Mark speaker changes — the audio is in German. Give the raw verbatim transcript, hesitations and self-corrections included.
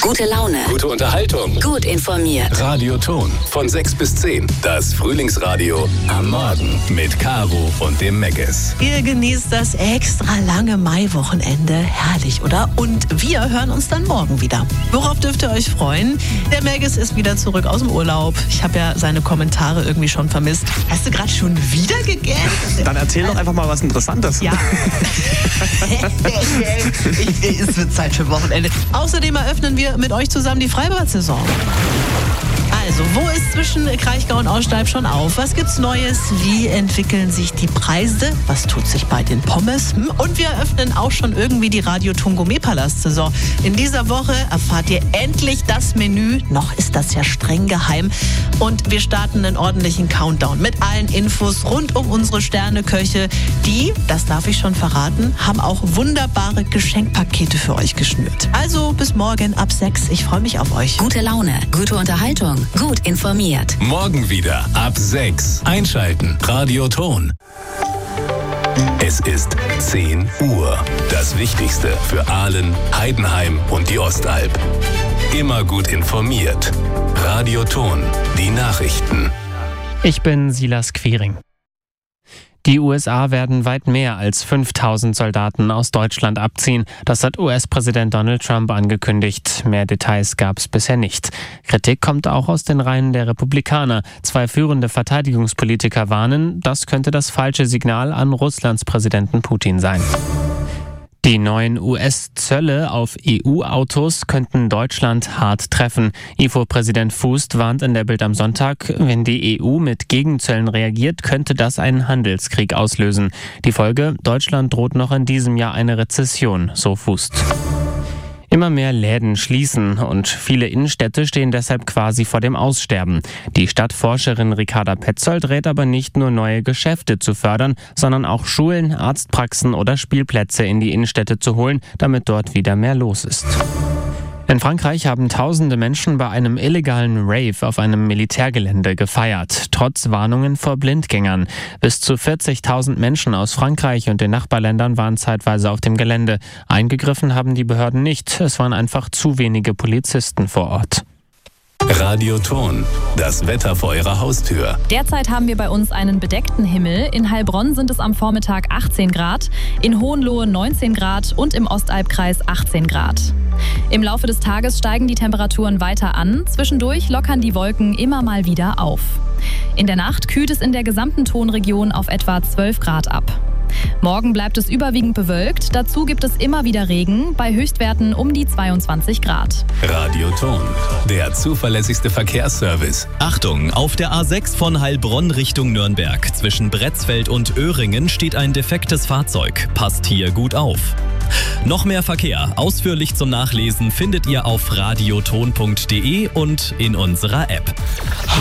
Speaker 1: Gute Laune.
Speaker 2: Gute Unterhaltung.
Speaker 1: Gut informiert.
Speaker 2: Radio Ton. Von sechs bis zehn. Das Frühlingsradio am Morgen. Mit Caro und dem Megges.
Speaker 3: Ihr genießt das extra lange Maiwochenende. Herrlich, oder? Und wir hören uns dann morgen wieder. Worauf dürft ihr euch freuen? Der Megges ist wieder zurück aus dem Urlaub. Ich habe ja seine Kommentare irgendwie schon vermisst. Hast du gerade schon wieder gegähnt?
Speaker 4: Dann erzähl doch einfach mal was Interessantes.
Speaker 3: Ja. ich, es wird Zeit für Wochenende. Außerdem eröffnen wir mit euch zusammen die Freibad-Saison. Also, wo ist zwischen Kraichgau und Aussteib schon auf? Was gibt's Neues? Wie entwickeln sich die Preise? Was tut sich bei den Pommes? Und wir eröffnen auch schon irgendwie die Radio-Ton Gourmet-Palast-Saison. In dieser Woche erfahrt ihr endlich das Menü. Noch ist das ja streng geheim. Und wir starten einen ordentlichen Countdown mit allen Infos rund um unsere Sterneköche. Die, das darf ich schon verraten, haben auch wunderbare Geschenkpakete für euch geschnürt. Also bis morgen ab sechs. Ich freue mich auf euch.
Speaker 1: Gute Laune, gute Unterhaltung, gut informiert.
Speaker 2: Morgen wieder ab sechs. Einschalten. Radio Ton. Es ist zehn Uhr. Das Wichtigste für Aalen, Heidenheim und die Ostalb. Immer gut informiert. Radio Ton. Die Nachrichten.
Speaker 5: Ich bin Silas Quiring. Die U S A werden weit mehr als fünftausend Soldaten aus Deutschland abziehen. Das hat U S-Präsident Donald Trump angekündigt. Mehr Details gab es bisher nicht. Kritik kommt auch aus den Reihen der Republikaner. Zwei führende Verteidigungspolitiker warnen, das könnte das falsche Signal an Russlands Präsidenten Putin sein. Die neuen U S-Zölle auf E U-Autos könnten Deutschland hart treffen. I F O-Präsident Fußt warnt in der Bild am Sonntag, wenn die E U mit Gegenzöllen reagiert, könnte das einen Handelskrieg auslösen. Die Folge: Deutschland droht noch in diesem Jahr eine Rezession, so Fußt. Immer mehr Läden schließen und viele Innenstädte stehen deshalb quasi vor dem Aussterben. Die Stadtforscherin Ricarda Petzold rät aber nicht nur neue Geschäfte zu fördern, sondern auch Schulen, Arztpraxen oder Spielplätze in die Innenstädte zu holen, damit dort wieder mehr los ist. In Frankreich haben tausende Menschen bei einem illegalen Rave auf einem Militärgelände gefeiert, trotz Warnungen vor Blindgängern. Bis zu vierzigtausend Menschen aus Frankreich und den Nachbarländern waren zeitweise auf dem Gelände. Eingegriffen haben die Behörden nicht, es waren einfach zu wenige Polizisten vor Ort.
Speaker 2: Radio Ton. Das Wetter vor Ihrer Haustür.
Speaker 6: Derzeit haben wir bei uns einen bedeckten Himmel. In Heilbronn sind es am Vormittag achtzehn Grad, in Hohenlohe neunzehn Grad und im Ostalbkreis achtzehn Grad. Im Laufe des Tages steigen die Temperaturen weiter an. Zwischendurch lockern die Wolken immer mal wieder auf. In der Nacht kühlt es in der gesamten Tonregion auf etwa zwölf Grad ab. Morgen bleibt es überwiegend bewölkt. Dazu gibt es immer wieder Regen, bei Höchstwerten um die zweiundzwanzig Grad.
Speaker 2: Radio Ton, der zuverlässigste Verkehrsservice.
Speaker 7: Achtung, auf der A sechs von Heilbronn Richtung Nürnberg. Zwischen Bretzfeld und Öhringen steht ein defektes Fahrzeug. Passt hier gut auf. Noch mehr Verkehr, ausführlich zum Nachlesen, findet ihr auf radioton punkt de und in unserer App.